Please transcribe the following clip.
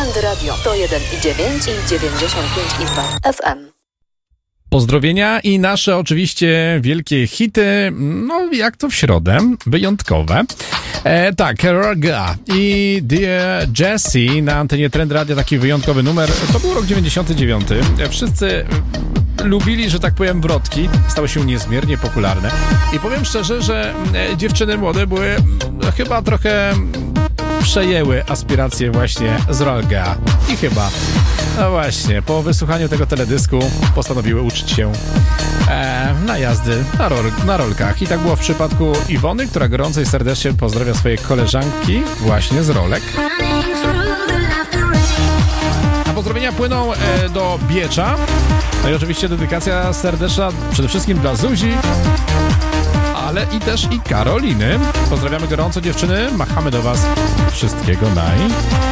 Trend Radio 101,9 i 95,2 FM. Pozdrowienia i nasze oczywiście wielkie hity, no jak to w środę, wyjątkowe. Tak, Raga i Dear Jessie na antenie Trend Radio, taki wyjątkowy numer. To był rok 99. Wszyscy lubili, że tak powiem, wrotki. Stały się niezmiernie popularne. I powiem szczerze, że dziewczyny młode były chyba trochę przejęły aspiracje właśnie z Raga. I chyba, no właśnie, po wysłuchaniu tego teledysku postanowiły uczyć się na jazdy na rolkach. I tak było w przypadku Iwony, która gorąco i serdecznie pozdrawia swoje koleżanki właśnie z rolek. A pozdrowienia płyną do Biecza. No i oczywiście dedykacja serdeczna przede wszystkim dla Zuzi, ale i też i Karoliny. Pozdrawiamy gorąco, dziewczyny. Machamy do was. Wszystkiego naj.